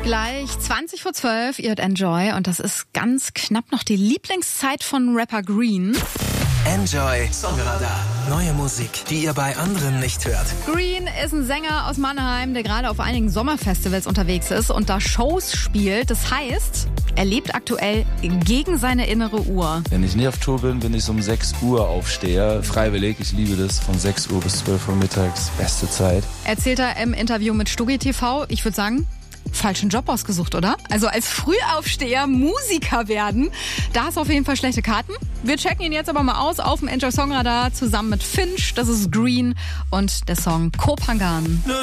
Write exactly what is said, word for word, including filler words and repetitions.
Gleich zwanzig vor zwölf, ihr hört Enjoy und das ist ganz knapp noch die Lieblingszeit von Rapper Green. Enjoy Songradar. Neue Musik, die ihr bei anderen nicht hört. Green ist ein Sänger aus Mannheim, der gerade auf einigen Sommerfestivals unterwegs ist und da Shows spielt. Das heißt, er lebt aktuell gegen seine innere Uhr. Wenn ich nicht auf Tour bin, bin ich so um sechs Uhr aufsteher. Freiwillig, ich liebe das. Von sechs Uhr bis zwölf Uhr mittags, beste Zeit. Erzählt er im Interview mit Stuggi T V. Ich würde sagen, falschen Job ausgesucht, oder? Also als Frühaufsteher Musiker werden, da hast du auf jeden Fall schlechte Karten. Wir checken ihn jetzt aber mal aus auf dem Enjoy Songradar zusammen mit Finch. Das ist Green und der Song Kopangan.